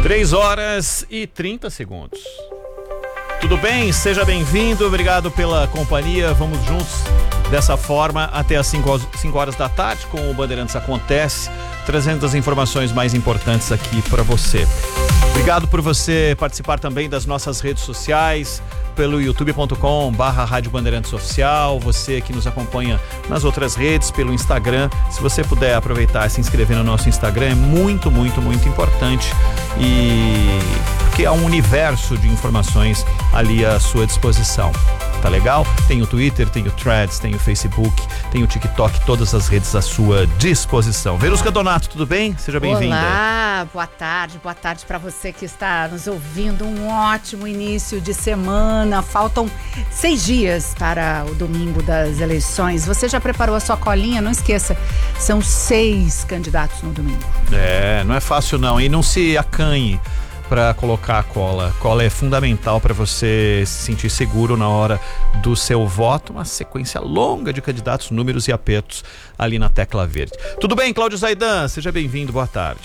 3h30. Tudo bem? Seja bem-vindo, obrigado pela companhia. Vamos juntos dessa forma até as 5 horas da tarde com o Bandeirantes Acontece, trazendo as informações mais importantes aqui para você. Obrigado por você participar também das nossas redes sociais, pelo youtube.com/Rádio Bandeirantes Oficial, você que nos acompanha nas outras redes, pelo Instagram. Se você puder aproveitar e se inscrever no nosso Instagram, é muito, muito, muito importante, e porque há um universo de informações ali à sua disposição. Tá legal? Tem o Twitter, tem o Threads, tem o Facebook, tem o TikTok, todas as redes à sua disposição. Verusca Donato, tudo bem? Seja bem-vinda. Olá, boa tarde para você que está nos ouvindo. Um ótimo início de semana. Faltam 6 dias para o domingo das eleições. Você já preparou a sua colinha? Não esqueça, são 6 candidatos no domingo. Não é fácil não, e não se acanhe para colocar a cola. A cola é fundamental para você se sentir seguro na hora do seu voto. Uma sequência longa de candidatos, números e apertos ali na tecla verde. Tudo bem, Cláudio Zaidan? Seja bem-vindo, boa tarde.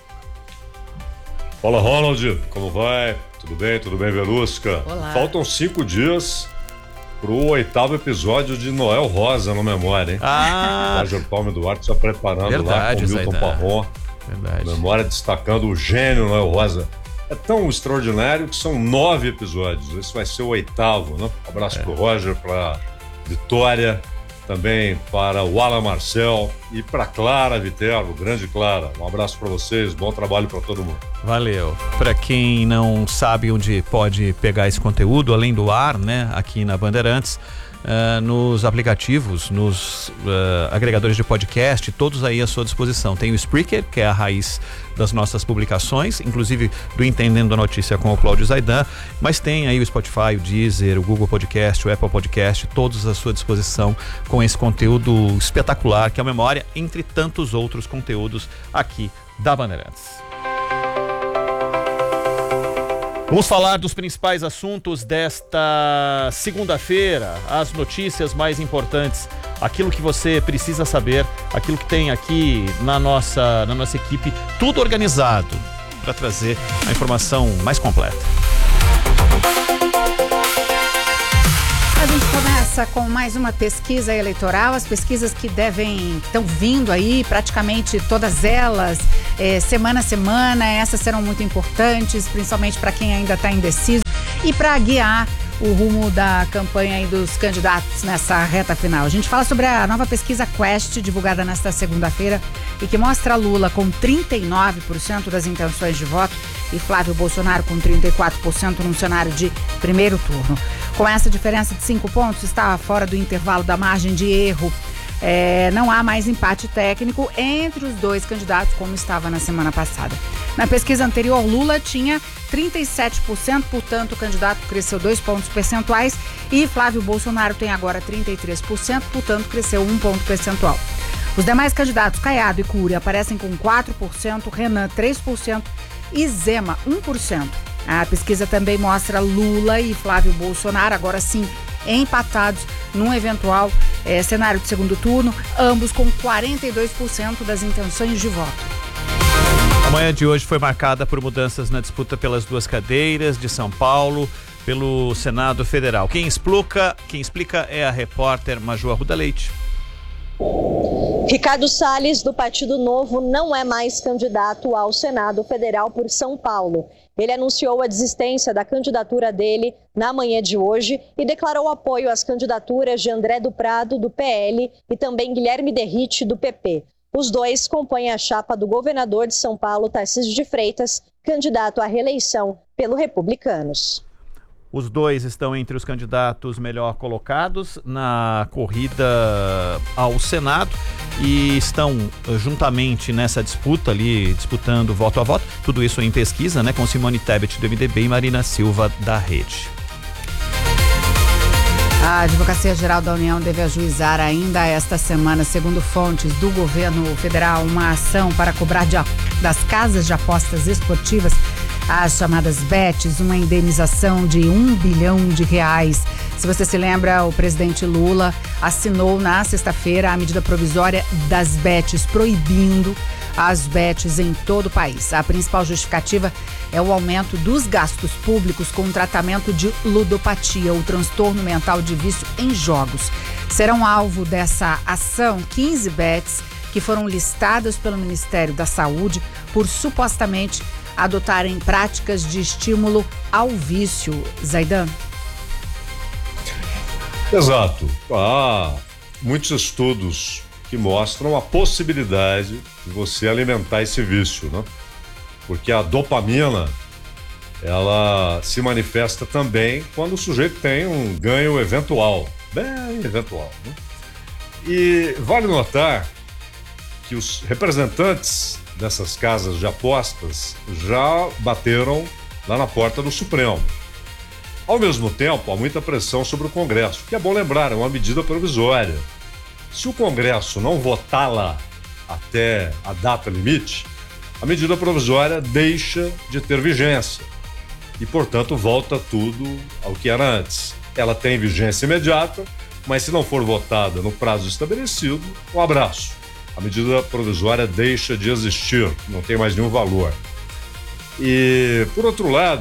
Fala, Ronald, como vai? Tudo bem, Verusca? Olá. Faltam 5 dias pro 8º episódio de Noel Rosa no Memória, hein? Roger Palme Duarte já preparando, verdade, lá com Milton Parron. Verdade. Memória destacando o gênio Noel Rosa. É tão extraordinário que são 9 episódios. Esse vai ser o 8º, né? Um abraço pro Roger, pra Vitória, também para o Alan Marcel e para Clara Viterbo, grande Clara. Um abraço para vocês, bom trabalho para todo mundo. Valeu. Para quem não sabe onde pode pegar esse conteúdo, além do ar, né, aqui na Bandeirantes, nos aplicativos, nos agregadores de podcast, todos aí à sua disposição. Tem o Spreaker, que é a raiz das nossas publicações, inclusive do Entendendo a Notícia com o Cláudio Zaidan, mas tem aí o Spotify, o Deezer, o Google Podcast, o Apple Podcast, todos à sua disposição com esse conteúdo espetacular que é a Memória, entre tantos outros conteúdos aqui da Bandeirantes. Vamos falar dos principais assuntos desta segunda-feira, as notícias mais importantes, aquilo que você precisa saber, aquilo que tem aqui na nossa equipe, tudo organizado para trazer a informação mais completa. A gente começa com mais uma pesquisa eleitoral, as pesquisas que estão vindo aí, praticamente todas elas, semana a semana. Essas serão muito importantes, principalmente para quem ainda está indeciso e para guiar o rumo da campanha aí dos candidatos nessa reta final. A gente fala sobre a nova pesquisa Quest, divulgada nesta segunda-feira, e que mostra Lula com 39% das intenções de voto e Flávio Bolsonaro com 34% num cenário de primeiro turno. Com essa diferença de 5 pontos, está fora do intervalo da margem de erro. Não há mais empate técnico entre os dois candidatos, como estava na semana passada. Na pesquisa anterior, Lula tinha 37%, portanto, o candidato cresceu 2 pontos percentuais, e Flávio Bolsonaro tem agora 33%, portanto, cresceu 1 ponto percentual. Os demais candidatos, Caiado e Cury, aparecem com 4%, Renan 3% e Zema 1%. A pesquisa também mostra Lula e Flávio Bolsonaro, agora sim, empatados num eventual cenário de segundo turno, ambos com 42% das intenções de voto. A manhã de hoje foi marcada por mudanças na disputa pelas 2 cadeiras de São Paulo, pelo Senado Federal. Quem explica é a repórter Maju Arruda Leite. Ricardo Salles, do Partido Novo, não é mais candidato ao Senado Federal por São Paulo. Ele anunciou a desistência da candidatura dele na manhã de hoje e declarou apoio às candidaturas de André do Prado, do PL, e também Guilherme Derrite, do PP. Os dois compõem a chapa do governador de São Paulo, Tarcísio de Freitas, candidato à reeleição pelo Republicanos. Os dois estão entre os candidatos melhor colocados na corrida ao Senado e estão juntamente nessa disputa ali, disputando voto a voto. Tudo isso em pesquisa, né, com Simone Tebet do MDB e Marina Silva da Rede. A Advocacia Geral da União deve ajuizar ainda esta semana, segundo fontes do governo federal, uma ação para cobrar das casas de apostas esportivas, as chamadas bets, uma indenização de R$1 bilhão. Se você se lembra, o presidente Lula assinou na sexta-feira a medida provisória das bets, proibindo as bets em todo o país. A principal justificativa é o aumento dos gastos públicos com o tratamento de ludopatia, o transtorno mental de vício em jogos. Serão alvo dessa ação 15 bets que foram listadas pelo Ministério da Saúde por supostamente adotarem práticas de estímulo ao vício. Zaidan? Exato. Há muitos estudos que mostram a possibilidade de você alimentar esse vício, né? Porque a dopamina, ela se manifesta também quando o sujeito tem um ganho eventual, bem eventual, né? E vale notar que os representantes dessas casas de apostas já bateram lá na porta do Supremo. Ao mesmo tempo, há muita pressão sobre o Congresso, que é bom lembrar, é uma medida provisória. Se o Congresso não votá-la até a data limite, a medida provisória deixa de ter vigência e, portanto, volta tudo ao que era antes. Ela tem vigência imediata, mas se não for votada no prazo estabelecido, um abraço. A medida provisória deixa de existir, não tem mais nenhum valor. E, por outro lado,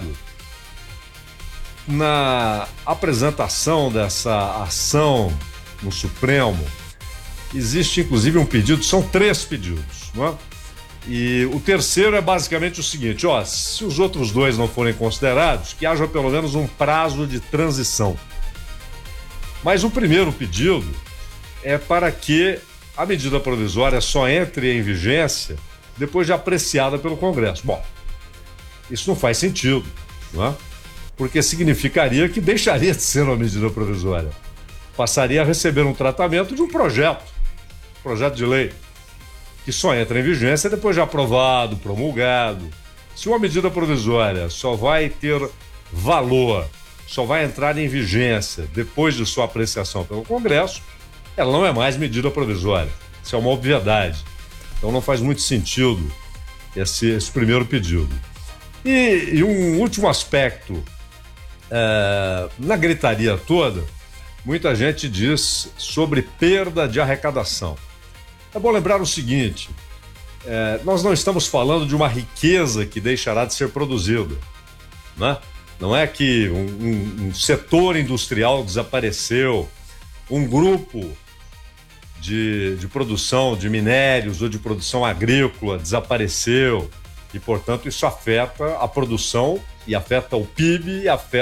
na apresentação dessa ação no Supremo, existe inclusive um pedido, são 3 pedidos, não é? E o terceiro é basicamente o seguinte, se os outros 2 não forem considerados, que haja pelo menos um prazo de transição. Mas o primeiro pedido é para que a medida provisória só entre em vigência depois de apreciada pelo Congresso. Bom, isso não faz sentido, não é? Porque significaria que deixaria de ser uma medida provisória. Passaria a receber um tratamento de um projeto de lei, que só entra em vigência depois de aprovado, promulgado. Se uma medida provisória só vai ter valor, só vai entrar em vigência depois de sua apreciação pelo Congresso, ela não é mais medida provisória. Isso é uma obviedade. Então não faz muito sentido esse primeiro pedido. E um último aspecto, na gritaria toda, muita gente diz sobre perda de arrecadação. É bom lembrar o seguinte, nós não estamos falando de uma riqueza que deixará de ser produzida, né? Não é que um setor industrial desapareceu, um grupo de produção de minérios ou de produção agrícola desapareceu e, portanto, isso afeta a produção e afeta o PIB e afeta